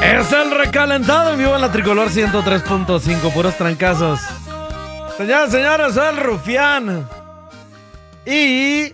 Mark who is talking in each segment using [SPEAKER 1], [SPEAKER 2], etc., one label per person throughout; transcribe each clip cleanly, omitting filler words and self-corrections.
[SPEAKER 1] Es el recalentado en vivo en la Tricolor 103.5, puros trancazos. Señoras y señores, soy el Rufián. Y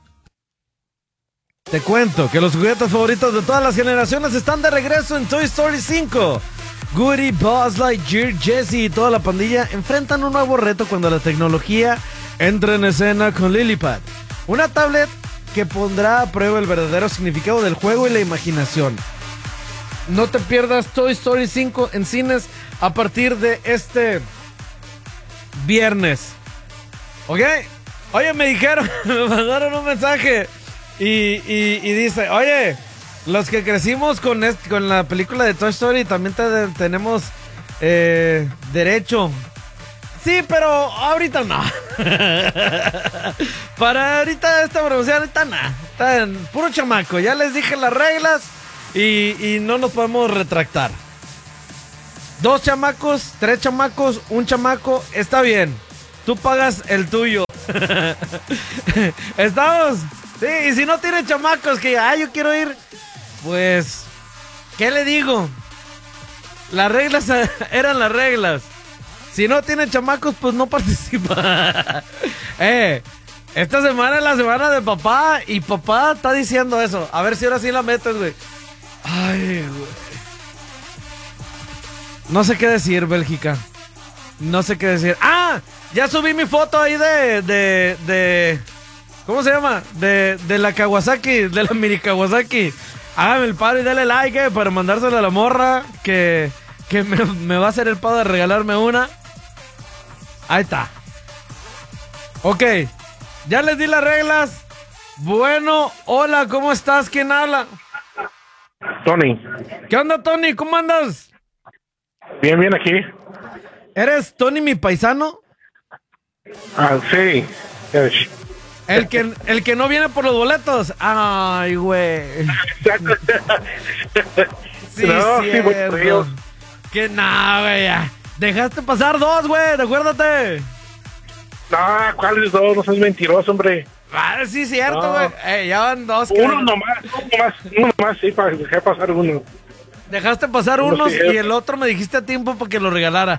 [SPEAKER 1] te cuento que los juguetes favoritos de todas las generaciones están de regreso en Toy Story 5. Woody, Buzz Lightyear, Jessie y toda la pandilla enfrentan un nuevo reto cuando la tecnología entra en escena con Lilypad, una tablet que pondrá a prueba el verdadero significado del juego y la imaginación. No te pierdas Toy Story 5 en cines a partir de este viernes. ¿Ok? Oye, me dijeron, me mandaron un mensaje y dice, oye, los que crecimos con la película de Toy Story también tenemos derecho. Sí, pero ahorita no. Para ahorita esta promoción, ahorita no. Está en puro chamaco. Ya les dije las reglas y no nos podemos retractar. 2 chamacos, 3 chamacos, 1 chamaco, está bien. Tú pagas el tuyo. ¿Estamos? Sí, y si no tiene chamacos que, yo quiero ir, pues, ¿qué le digo? Las reglas eran las reglas. Si no tiene chamacos, pues no participa. Esta semana es la semana de papá y papá está diciendo eso. A ver si ahora sí la metes, güey. Ay, güey. No sé qué decir, Bélgica. No sé qué decir. ¡Ah! Ya subí mi foto ahí de ¿cómo se llama? De la Kawasaki, de la mini Kawasaki. Hágame el paro y dale like, para mandárselo a la morra que me va a hacer el paro de regalarme una. Ahí está. Ok, ya les di las reglas. Bueno, hola, ¿cómo estás? ¿Quién habla?
[SPEAKER 2] Tony.
[SPEAKER 1] ¿Qué onda, Tony? ¿Cómo andas?
[SPEAKER 2] Bien, bien aquí.
[SPEAKER 1] ¿Eres Tony, mi paisano?
[SPEAKER 2] Ah, sí.
[SPEAKER 1] El que no viene por los boletos. Ay, güey. Sí,
[SPEAKER 2] no,
[SPEAKER 1] cierto. Que no, güey. Dejaste pasar 2, güey. Acuérdate.
[SPEAKER 2] No, ¿cuáles 2? No seas mentiroso, hombre.
[SPEAKER 1] Sí, cierto, güey.
[SPEAKER 2] No.
[SPEAKER 1] Ya van 2.
[SPEAKER 2] Uno nomás, sí, dejé pasar uno.
[SPEAKER 1] Dejaste pasar unos y el otro me dijiste a tiempo para que lo regalara.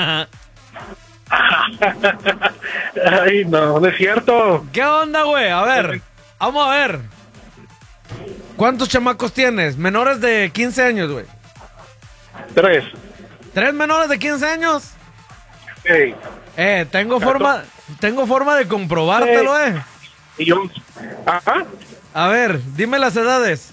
[SPEAKER 2] Ay, no es cierto.
[SPEAKER 1] ¿Qué onda, güey? A ver, vamos a ver. ¿Cuántos chamacos tienes? Menores de 15 años, güey.
[SPEAKER 2] 3.
[SPEAKER 1] ¿3 menores de 15 años?
[SPEAKER 2] Sí.
[SPEAKER 1] Tengo forma de comprobártelo,
[SPEAKER 2] Y yo. Ajá.
[SPEAKER 1] A ver, dime las edades.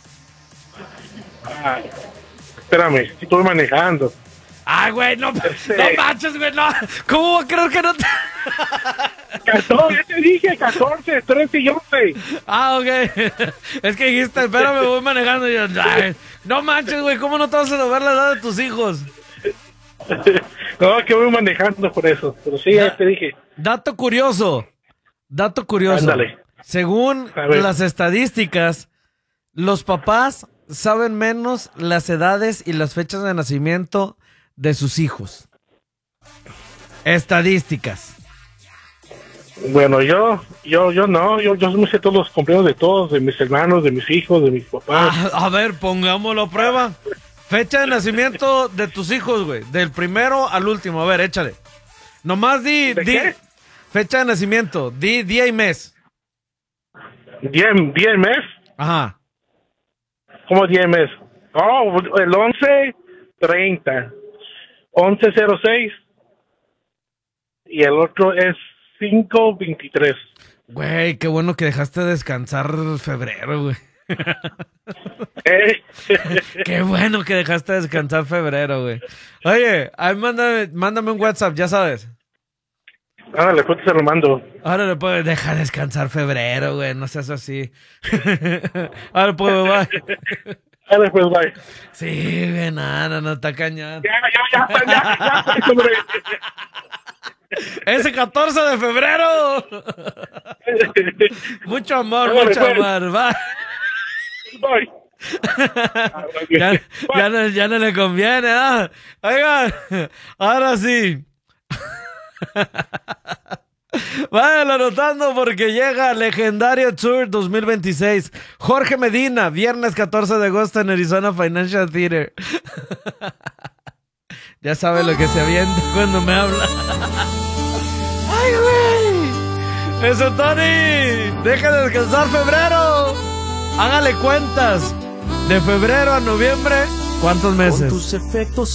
[SPEAKER 2] Espérame, estoy manejando.
[SPEAKER 1] Ay, güey, no manches, güey, no. ¿Cómo voy a creer que no te...?
[SPEAKER 2] 14, ya te dije, 14, 13 y 11.
[SPEAKER 1] Ok. Es que dijiste, espérame, voy manejando. Y yo, ay, no manches, güey, ¿cómo no te vas a saber la edad de tus hijos?
[SPEAKER 2] No, que voy manejando por eso. Pero sí, ya te dije.
[SPEAKER 1] Dato curioso.
[SPEAKER 2] Ándale.
[SPEAKER 1] Según las estadísticas, los papás saben menos las edades y las fechas de nacimiento de sus hijos. Estadísticas.
[SPEAKER 2] Bueno, yo no, yo me sé todos los cumpleaños de todos, de mis hermanos, de mis hijos, de mis papás.
[SPEAKER 1] A ver, pongámoslo a prueba. Fecha de nacimiento de tus hijos, güey. Del primero al último. A ver, échale. Nomás di
[SPEAKER 2] qué?
[SPEAKER 1] Fecha de nacimiento. Di día y mes.
[SPEAKER 2] ¿Día y mes?
[SPEAKER 1] Ajá.
[SPEAKER 2] ¿Cómo día y mes? Oh, el 11-30. 11-06. Y el otro es 5-23.
[SPEAKER 1] Güey, qué bueno que dejaste descansar febrero, güey. Qué bueno que dejaste descansar febrero, güey. Oye, ahí mándame un WhatsApp, ya sabes.
[SPEAKER 2] Ándale, pues se lo mando.
[SPEAKER 1] Ahora le puedes dejar descansar febrero, güey, no seas así. Ahora puedo, bye.
[SPEAKER 2] Ándale, pues, bye.
[SPEAKER 1] Sí, güey, no, está cañón.
[SPEAKER 2] Ya, hombre.
[SPEAKER 1] Ese 14 de febrero. Mucho amor,
[SPEAKER 2] Ándale,
[SPEAKER 1] mucho
[SPEAKER 2] pues.
[SPEAKER 1] amor, bye.
[SPEAKER 2] Bye.
[SPEAKER 1] Ya no le conviene, ¿ah? Oigan, ahora sí. Váyanlo anotando porque llega Legendario Tour 2026. Jorge Medina, viernes 14 de agosto en Arizona Financial Theater. Ya sabe lo que se avienta cuando me habla. ¡Ay, güey! ¡Eso, Tony! ¡Deja de descansar febrero! Hágale cuentas. De febrero a noviembre, ¿cuántos meses?
[SPEAKER 3] Con tus efectos